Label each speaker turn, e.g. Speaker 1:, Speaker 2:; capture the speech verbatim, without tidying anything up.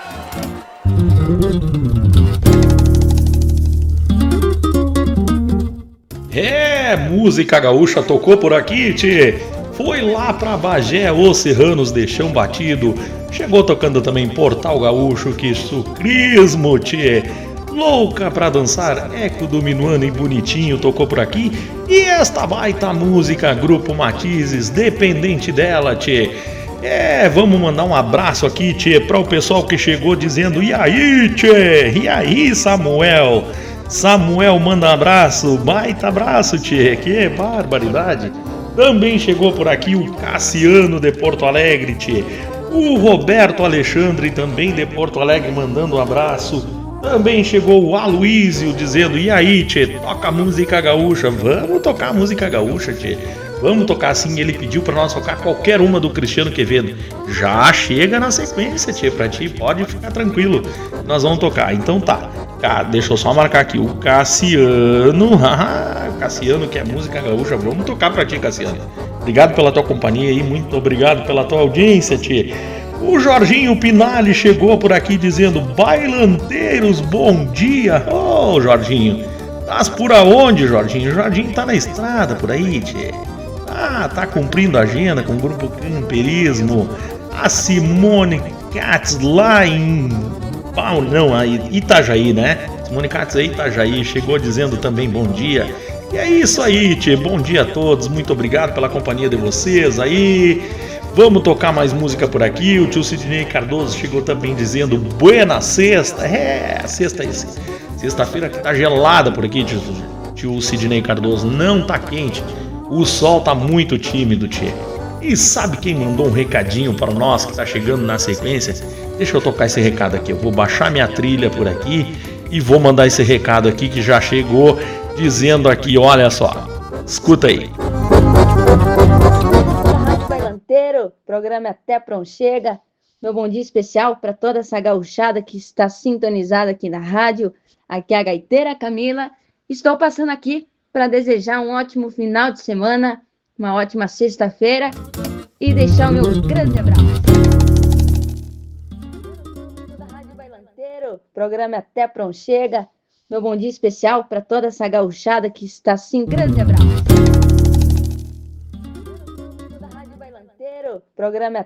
Speaker 1: É, música gaúcha tocou por aqui, tchê. Foi lá pra Bagé, os serranos de chão batido. Chegou tocando também Portal Gaúcho, que sucrismo, tchê. Louca pra dançar, Eco do Minuano e Bonitinho tocou por aqui. E esta baita música, Grupo Matizes, dependente dela, tchê. É, vamos mandar um abraço aqui, tchê, para o pessoal que chegou dizendo: e aí, tchê? E aí, Samuel? Samuel manda um abraço, baita abraço, tchê, que barbaridade. Também chegou por aqui o Cassiano de Porto Alegre, tchê. O Roberto Alexandre também de Porto Alegre mandando um abraço. Também chegou o Aloísio dizendo: e aí, tchê, toca música gaúcha. Vamos tocar música gaúcha, tchê. Vamos tocar sim, ele pediu pra nós tocar qualquer uma do Cristiano Quevedo. Já chega na sequência, tchê, pra ti, pode ficar tranquilo. Nós vamos tocar, então tá. Cá, deixa eu só marcar aqui, o Cassiano, haha, Cassiano que é música gaúcha, vamos tocar pra ti, Cassiano. Obrigado pela tua companhia aí, muito obrigado pela tua audiência, tchê. O Jorginho Pinali chegou por aqui dizendo: bailanteiros, bom dia. Ô, oh, Jorginho, tás por aonde, Jorginho? O Jorginho tá na estrada por aí, tchê. Ah, tá cumprindo a agenda com o Grupo Camperismo. A Simone Katz lá em... Pau, não, Itajaí, né? Simone Katz aí, Itajaí, chegou dizendo também bom dia. E é isso aí, tchê, bom dia a todos. Muito obrigado pela companhia de vocês aí. Vamos tocar mais música por aqui. O tio Sidney Cardoso chegou também dizendo buena sexta. É, sexta aí. Sexta-feira que tá gelada por aqui, tio, tio Sidney Cardoso. Não tá quente. O sol tá muito tímido, tchê. E sabe quem mandou um recadinho para nós que tá chegando na sequência? Deixa eu tocar esse recado aqui. Eu vou baixar minha trilha por aqui e vou mandar esse recado aqui que já chegou dizendo aqui, olha só. Escuta aí.
Speaker 2: Rádio Bailanteiro, programa Até Pronchega. Meu bom dia especial para toda essa gauchada que está sintonizada aqui na rádio. Aqui é a gaiteira Camila. Estou passando aqui para desejar um ótimo final de semana, uma ótima sexta-feira e deixar o meu grande abraço. Da Rádio Bailanteiro, programa Até Pronchega. Meu bom dia especial para toda essa gauchada que está assim, grande abraço. Da Rádio Bailanteiro, programa